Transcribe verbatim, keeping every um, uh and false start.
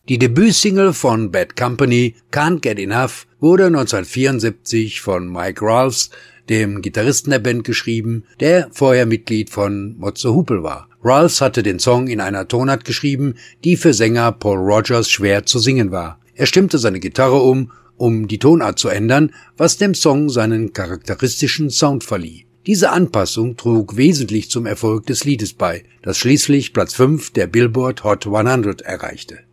Die Debütsingle von Bad Company, Can't Get Enough, wurde neunzehnhundertvierundsiebzig von Mike Ralphs, dem Gitarristen der Band, geschrieben, der vorher Mitglied von Motze Hupel war. Ralphs hatte den Song in einer Tonart geschrieben, die für Sänger Paul Rodgers schwer zu singen war. Er stimmte seine Gitarre um, um die Tonart zu ändern, was dem Song seinen charakteristischen Sound verlieh. Diese Anpassung trug wesentlich zum Erfolg des Liedes bei, das schließlich Platz fünf der Billboard Hot hundert erreichte.